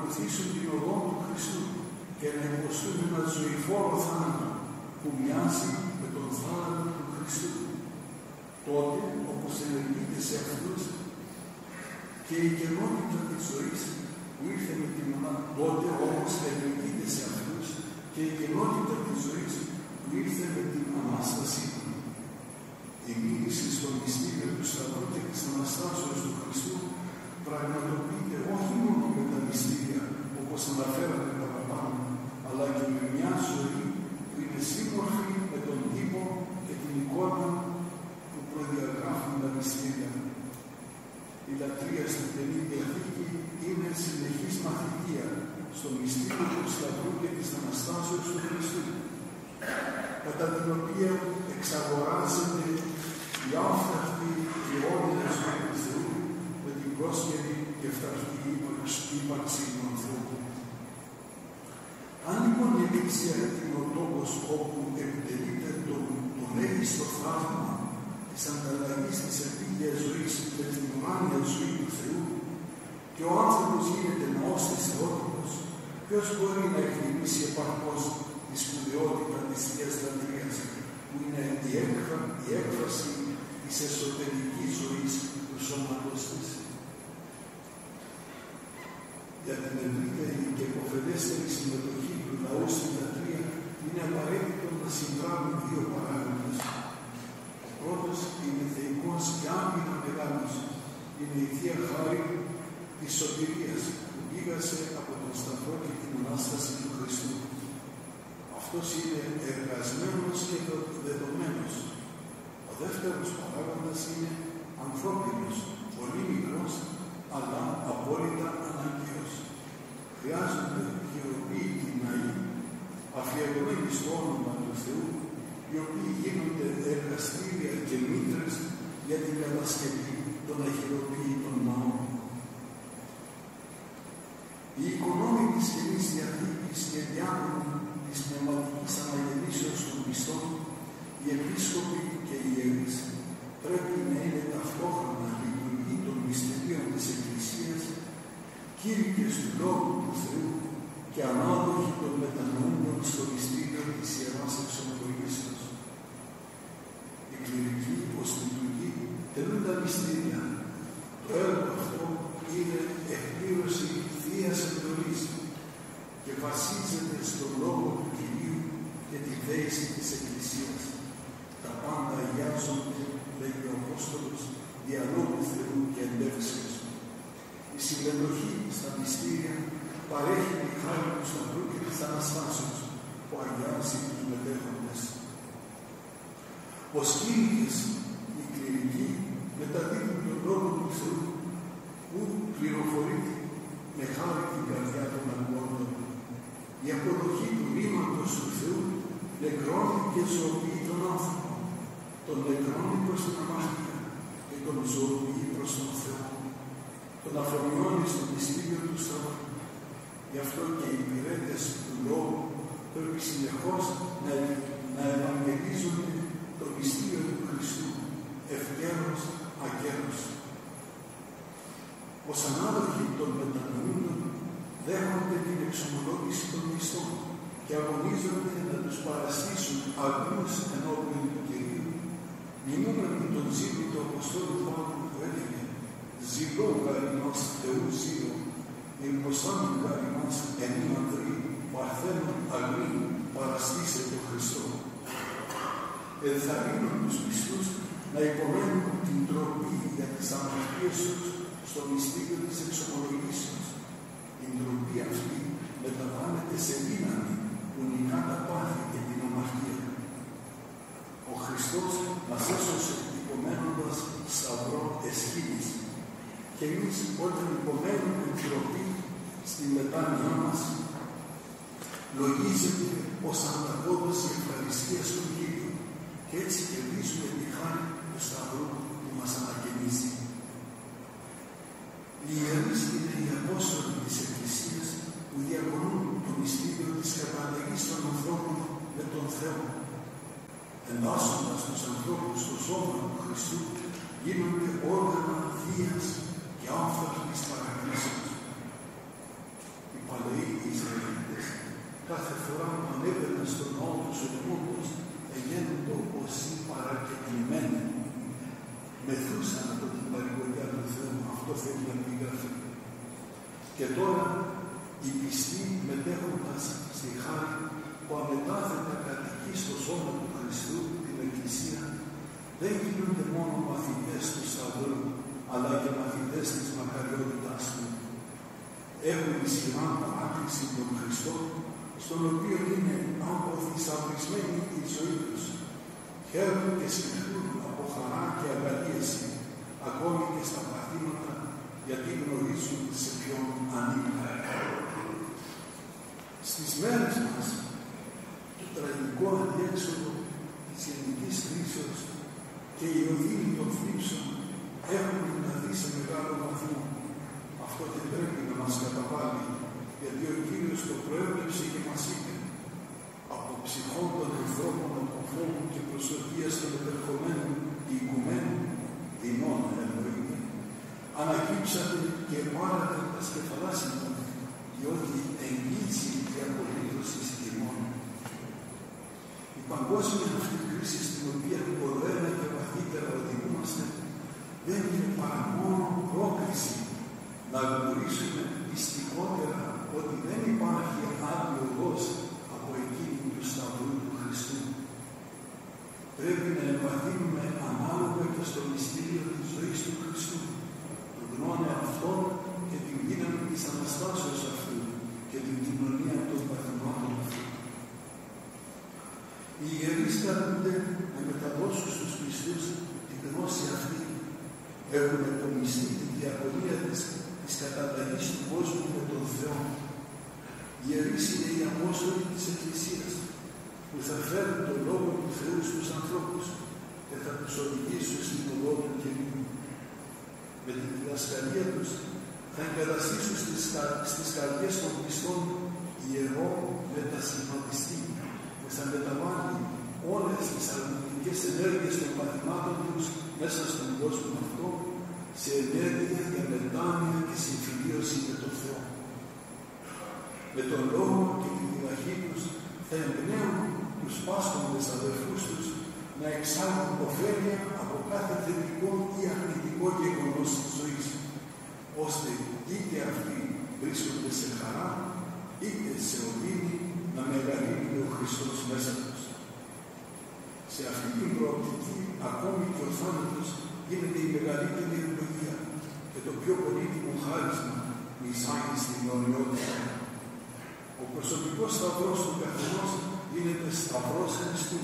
ακολουθήσουν την οδό του Χριστού και να υποστούν ένα ζωηφόρο θάνατο που μοιάζει με τον θάνατο του Χριστού. Τότε, όπως ενεργείται σε αυτούς και η καινότητα της ζωής που ήρθε με την τότε όμως ενεργείται σε αυτούς και η καινότητα της ζωής που ήρθε με την Ανάστασή του. Η μίληση στο μυστήριο του Σταυρού και της Αναστάσεως του Χριστού πραγματοποιείται όχι μόνο με τα μυστήρια όπως αναφέραμε παραπάνω, αλλά και με μια ζωή που είναι σύμμορφη με τον τύπο και την εικόνα που προδιαγράφουν τα μυστήρια. Η λατρεία στην Καινή Διαθήκη είναι συνεχής μαθητεία στο μυστήριο του Σταυρού και της Αναστάσεως του Χριστού, κατά την οποία εξαγοράζεται η άφθαρτη και όρια ζωή του Θεού με την πρόσχερη και φταρχή ύπαρξη του ανθρώπου. Αν λοιπόν η Εκκλησία είναι ο τόπος όπου επιτελείται το μέγιστο θαύμα της ανταλλαγής της επίγειας ζωής με την ουράνια ζωή του Θεού και ο άνθρωπος γίνεται ναός της θεότητος, ποιος μπορεί να εκτιμήσει επαρκώς τη σπουδαιότητα της Θείας Λατρείας, που είναι η έκφραση της εσωτερικής ζωής του σώματος της. Για την ευρύτερη και υποφελέστερη συμμετοχή του λαού στην λατρεία είναι απαραίτητο να συμβάλλουν δύο παράγοντες. Ο πρώτος είναι θεϊκός και άμυνα μεγάλος. Είναι η Θεία Χάρη της σωτηρίας που πήγασε από τον Σταυρό και την Ανάσταση του Χριστού. Αυτός είναι εργασμένος και δεδομένος. Ο δεύτερος παράγοντας είναι ανθρώπινος, πολύ μικρός, αλλά απόλυτα αναγκαίος. Χρειάζονται χειροποίητοι ναοί, αφιερωμένοι στο όνομα του Θεού, οι οποίοι γίνονται εργαστήρια και μήτρες για την κατασκευή των αχειροποίητων ναών. Οι οικονόμοι της Καινής Διαθήκης και διάκονοι της πνευματικής αναγεννήσεως των πιστών, οι επίσκοποι και οι ιερείς, πρέπει να είναι ταυτόχρονα λειτουργοί των μυστηρίων της Εκκλησίας, κήρυκες του Λόγου του Θεού και ανάδοχοι των μετανοούμενων στο μυστήριο της Ιεράς Εξομολογήσεως. Οι κληρικοί ως λειτουργοί τελούν τα μυστήρια. Το έργο αυτό είναι εκπλήρωση Θείας εντολής και βασίζεται στον Λόγο του Κυρίου και τη δέηση της Εκκλησίας. Τα πάντα αγιάζονται, λέγει ο Απόστολος, διαλόγου Θεού και εντεύξεως. Η συμμετοχή στα μυστήρια παρέχει τη χάρη του Σταυρού και της Αναστάσεως που αγιάζει τους μετέχοντες. Ως κήρυκες, οι κληρικοί μεταδίδουν τον Λόγο του Θεού που πληροφορεί με χάρη την καρδιά των αγώνων. Η αποδοχή του ρήματος του Θεού νεκρώνει και ζωοποιεί τον άνθρωπο. Τον νεκρώνει προς την αμαρτία και τον ζωοποιεί προς τον Θεό. Τον αφομοιώνει στο μυστήριο του Σταυρού. Γι' αυτό και οι υπηρέτες του Λόγου πρέπει συνεχώς να ευαγγελίζονται το μυστήριο του Χριστού, ευκαίρος, ακέρος. Ως ανάδοχοι των μετανοούντων δέχονται την εξομολόγηση των μισθών και αγωνίζονται να τους παραστήσουν αγνούς ενώπιον του Κυρίου, μιμούμενοι τον ζήλο του Αποστόλου Παύλου που έλεγε «Ζηλώ γαρινός Θεού ζήλω, υποσάμουν γαρινός ενή ανδρή, παρθένων αγνή, παραστήσε τον Χριστό». Ενθαρρύνουν τους πιστούς να υπομένουν την τροπή για τις αμαρτίες τους στο μυστήριο της εξομολογήσεως. Η ντροπή αυτή μεταβάλλεται σε δύναμη που νικά τα πάθη και την αμαρτία. Ο Χριστός μας έσωσε υπομένοντας σταυρό εσχήνης και εμείς όταν υπομένουμε ντροπή στη μετάνοιά μας λογίζεται ως ανταπόδοση ευχαριστίας του Κύριου και έτσι κερδίζουμε τη χάρη του σταυρού που μας ανακαινίζει. Οι ιερείς είναι οι Απόστολοι της Εκκλησίας που διακονούν το μυστήριο της καταλλαγής των ανθρώπων με τον Θεό. Εντάσσοντας τους ανθρώπους στο σώμα του Χριστού, γίνονται όργανα θείας και άφθαρτης παρακρίσεως. Η παλαιοί Ισραηλίτες, κάθε φορά που ανέβαιναν στον ναό τους ορμούντος, εγένοντο όπως οι παρακεκλημένοι. Μεθούσαν από την παρηγοριά του Θεού. Αυτό θέλει να πει Γραφή. Και τώρα οι πιστοί, μετέχοντας στη χάρη που αμετάθετα κατοικεί στο σώμα του Χριστού, την Εκκλησία, δεν γίνονται μόνο μαθητές του Σταυρού, αλλά και μαθητές της μακαριότητάς του. Έχουν ισχυρά παράκληση των Χριστών, στον οποίο είναι αποθυσαυρισμένη η ζωή τους. Χαίρονται και συγχωρούν από χαρά και αγαλίαση, ακόμη και στα παθήματα, γιατί γνωρίζουν σε ποιον ανήκουν. Στις μέρες μας, το τραγικό αδιέξοδο της γενικής κρίσεως και η οδύνη των θλίψεων έχουν δηλαδή σε μεγάλο βαθμό. Αυτό δεν πρέπει να μας καταβάλει, γιατί ο Κύριος το προέβλεψε και μας είπε: από ψυχών των ανθρώπων από φόβου και προσδοκίας των επερχομένων οικουμένων, δεινών εννοείται, ανακύψατε και πάρατε τα σκεφαλάσιμα, διότι εγγύηση η απολύτωση ημών. Η παγκόσμια αυτή κρίση στην οποία ολοένα και βαθύτερα οδηγούμαστε δεν είναι παρά μόνο πρόκριση να γνωρίσουμε πιστικότερα ότι δεν υπάρχει άλλη οδός από εκείνη του Σταυρού του Χριστού. Πρέπει να εμβαθύνουμε ανάλογα και στο μυστήριο της ζωής του Χριστού, του γνώμη αυτών και την δύναμη της Αναστάσεως αυτού και την κοινωνία των παθημάτων αυτού. Οι ιερείς καλούνται να μεταδώσουν στους πιστούς την γνώση αυτή. Έχουν επομιστεί τη διακονία της καταταγής του κόσμου με τον Θεό. Οι ιερείς είναι οι Απόστολοι της Εκκλησίας, που θα φέρουν τον Λόγο του Θεού στους ανθρώπους και θα τους οδηγήσουν στην οδό του Κυρίου. Με τη διδασκαλία τους θα εγκαταστήσουν στις καρδιές των πιστών ιερό μετασχηματιστή, που θα μεταβάλει όλες τις αρνητικές ενέργειες των παθημάτων τους μέσα στον κόσμο αυτό σε ενέργεια για μετάνοια και συμφιλίωση με τον Θεό. Με τον λόγο και τη διδαχή τους θα εμπνέουν τους πάσχοντες αδερφούς τους να εξάγουν ωφέλεια από κάθε θετικό ή αρνητικό γεγονός της ζωής, ώστε είτε αυτοί βρίσκονται σε χαρά, είτε σε οδύνη να μεγαλύνει ο Χριστός μέσα τους. Σε αυτή την προοπτική, ακόμη και ο θάνατος γίνεται η μεγαλύτερη ευλογία και το πιο πολύτιμο χάρισμα που εισάγει στην αιωνιότητα. Ο προσωπικός σταυρός του καθενός γίνεται σταυρός Χριστού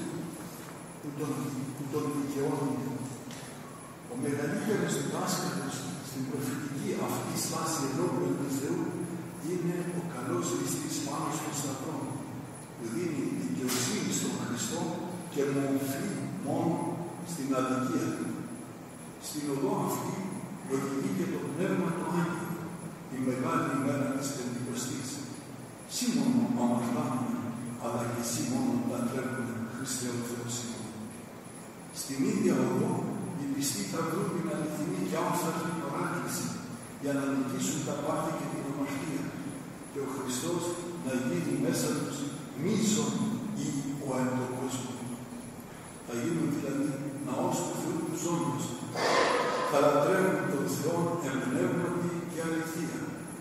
που τον δικαιώνει. Ο μεγαλύτερος διδάσκαλος στην προφητική αυτή στάση ενώπιον του Θεού είναι ο καλός ληστής πάνω στον σταυρό, που δίνει δικαιοσύνη στον Χριστό και μομφεί μόνο στην αδικία του. Στην οδό αυτή οδηγεί και το Πνεύμα του Άγιο, η μεγάλη ημέρα της Πεντηκοστής. Σήμωνο αμαρτάνουμε, αλλά και σήμωνο λατρεύουμε, Χριστέ ο Θεός ημών. Στην ίδια οδό οι πιστοί θα βρουν την αληθινή και άφθαρτη παράκληση για να νικήσουν τα πάθη και την αμαρτία και ο Χριστός να γίνει μέσα τους μίσον ή ο εν τον κόσμο. Θα γίνουν δηλαδή ναός του Θεού του ζώντος. Θα λατρεύουν τον Θεό εν πνεύματι και αληθεία.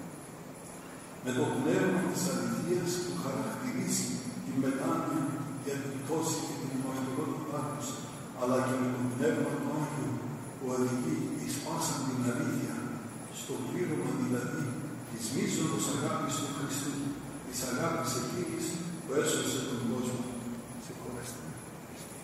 Με το πνεύμα της αληθείας που χαρακτηρίζει την μετάνοια για την πτώση και την αμαρτωλότητά τους, αλλά και με το πνεύμα του Άγιου που οδηγεί εις πάσαν την αλήθεια, στο πλήρωμα δηλαδή της μείζωνος αγάπης του Χριστού, της αγάπης εκείνης που έσωσε